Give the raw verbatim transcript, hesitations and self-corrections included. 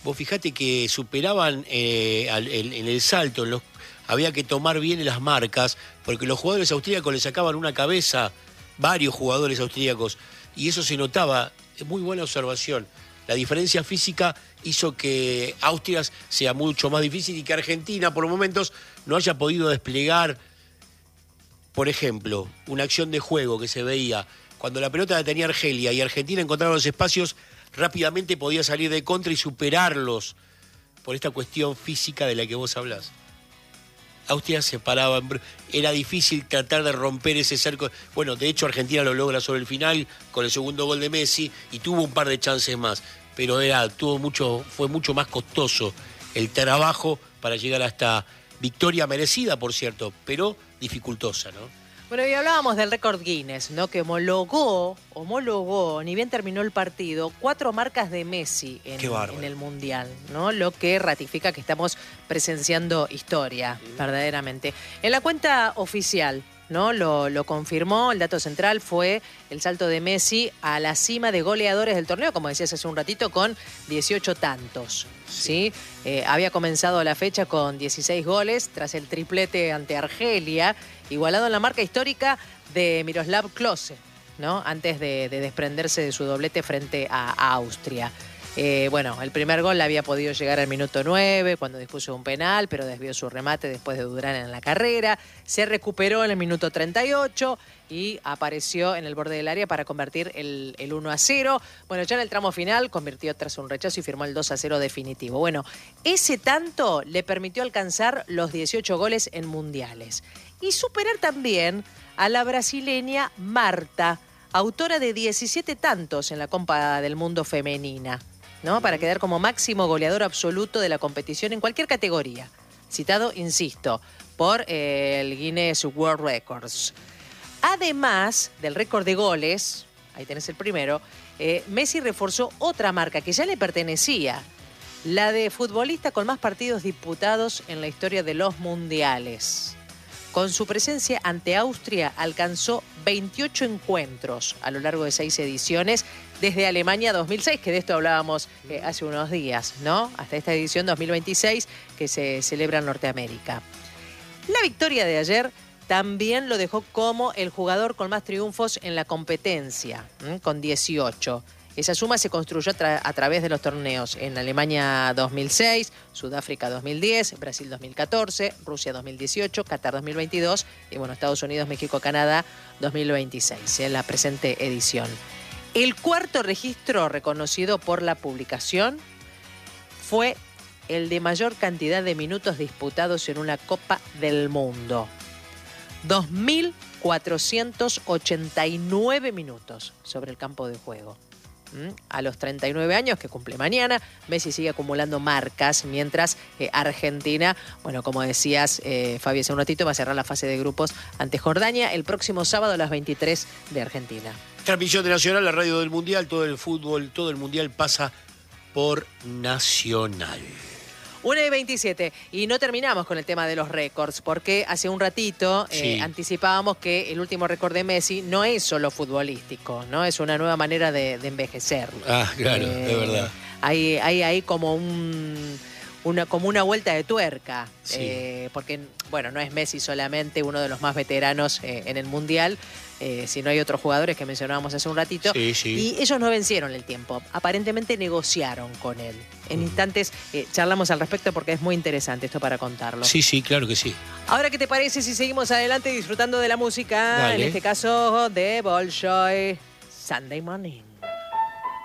vos fijate que superaban eh, al, el, en el salto, en los, había que tomar bien las marcas, porque los jugadores austríacos le sacaban una cabeza, varios jugadores austríacos, y eso se notaba. Muy buena observación. La diferencia física hizo que Austria sea mucho más difícil y que Argentina, por momentos, no haya podido desplegar, por ejemplo, una acción de juego que se veía cuando la pelota la tenía Argelia y Argentina encontraba los espacios, rápidamente podía salir de contra y superarlos por esta cuestión física de la que vos hablás. Austria se paraba, era difícil tratar de romper ese cerco. Bueno, de hecho Argentina lo logra sobre el final con el segundo gol de Messi y tuvo un par de chances más, pero era, tuvo mucho, fue mucho más costoso el trabajo para llegar a esta victoria merecida, por cierto, pero dificultosa, ¿no? Bueno, y hablábamos del récord Guinness, ¿no? Que homologó, homologó, ni bien terminó el partido, cuatro marcas de Messi en, en el Mundial, ¿no? Lo que ratifica que estamos presenciando historia, mm. verdaderamente. En la cuenta oficial, ¿no? Lo, lo confirmó, el dato central fue el salto de Messi a la cima de goleadores del torneo, como decías hace un ratito, con dieciocho tantos, ¿sí? ¿sí? Eh, había comenzado la fecha con dieciséis goles, tras el triplete ante Argelia, igualado en la marca histórica de Miroslav Klose, ¿no? Antes de, de desprenderse de su doblete frente a, a Austria. Eh, bueno, el primer gol le había podido llegar al minuto nueve, cuando dispuso un penal, pero desvió su remate después de Durán en la carrera. Se recuperó en el minuto treinta y ocho y apareció en el borde del área para convertir el, el uno a cero. Bueno, ya en el tramo final convirtió tras un rechazo y firmó el dos a cero definitivo. Bueno, ese tanto le permitió alcanzar los dieciocho goles en mundiales y superar también a la brasileña Marta, autora de diecisiete tantos en la Copa del Mundo femenina, ¿no? Para quedar como máximo goleador absoluto de la competición en cualquier categoría. Citado, insisto, por eh, el Guinness World Records. Además del récord de goles, ahí tenés el primero, eh, Messi reforzó otra marca que ya le pertenecía, la de futbolista con más partidos disputados en la historia de los mundiales. Con su presencia ante Austria alcanzó veintiocho encuentros a lo largo de seis ediciones desde Alemania dos mil seis, que de esto hablábamos eh, hace unos días, ¿no? Hasta esta edición dos mil veintiséis que se celebra en Norteamérica. La victoria de ayer también lo dejó como el jugador con más triunfos en la competencia, ¿m? Con dieciocho. Esa suma se construyó a, tra a través de los torneos en Alemania dos mil seis, Sudáfrica dos mil diez, Brasil dos mil catorce, Rusia dos mil dieciocho, Qatar dos mil veintidós y bueno, Estados Unidos, México, Canadá dos mil veintiséis, en la presente edición. El cuarto registro reconocido por la publicación fue el de mayor cantidad de minutos disputados en una Copa del Mundo. dos mil cuatrocientos ochenta y nueve minutos sobre el campo de juego. A los treinta y nueve años, que cumple mañana, Messi sigue acumulando marcas, mientras eh, Argentina, bueno, como decías, eh, Fabi, hace un ratito, va a cerrar la fase de grupos ante Jordania el próximo sábado a las veintitrés de Argentina. Transmisión de Nacional, la radio del Mundial, todo el fútbol, todo el Mundial pasa por Nacional. una y veintisiete. Y no terminamos con el tema de los récords, porque hace un ratito sí. eh, anticipábamos que el último récord de Messi no es solo futbolístico, ¿no? Es una nueva manera de, de envejecer. Ah, claro, eh, es verdad. Hay, hay, hay como un... Una, como una vuelta de tuerca, sí. eh, porque, bueno, no es Messi solamente uno de los más veteranos eh, en el Mundial, eh, sino hay otros jugadores que mencionábamos hace un ratito, sí, sí. y ellos no vencieron el tiempo, aparentemente negociaron con él. En uh-huh. instantes eh, charlamos al respecto porque es muy interesante esto para contarlo. Sí, sí, claro que sí. Ahora, ¿qué te parece si seguimos adelante disfrutando de la música? Dale. En este caso de Bolshoi, Sunday Morning.